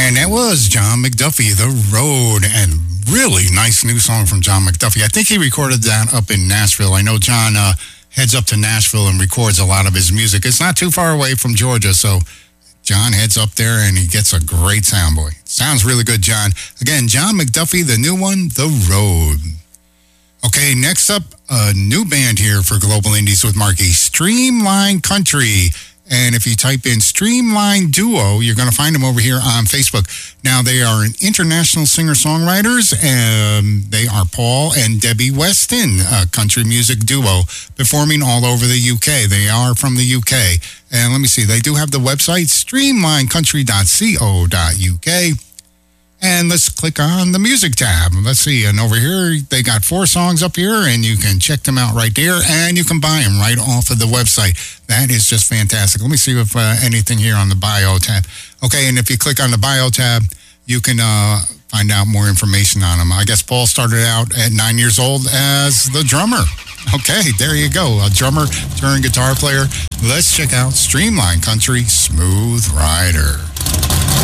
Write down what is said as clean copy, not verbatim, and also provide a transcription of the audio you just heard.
And that was John McDuffie, The Road, and really nice new song from John McDuffie. I think he recorded that up in Nashville. I know John heads up to Nashville and records a lot of his music. It's not too far away from Georgia, so John heads up there and he gets a great sound, boy. Sounds really good, John. Again, John McDuffie, the new one, The Road. Okay, next up, a new band here for Global Indies with Marky, Streamline Country. And if you type in Streamline Duo, you're going to find them over here on Facebook. Now, they are an international singer-songwriters, and they are Paul and Debbie Weston, a country music duo, performing all over the UK. They are from the UK. And let me see, they do have the website, streamlinecountry.co.uk. And let's click on the music tab. Let's see. And over here, they got 4 songs up here, and you can check them out right there, and you can buy them right off of the website. That is just fantastic. Let me see if anything here on the bio tab. Okay, and if you click on the bio tab, you can find out more information on them. I guess Paul started out at 9 years old as the drummer. Okay, there you go. A drummer turned guitar player. Let's check out Streamline Country, Smooth Rider.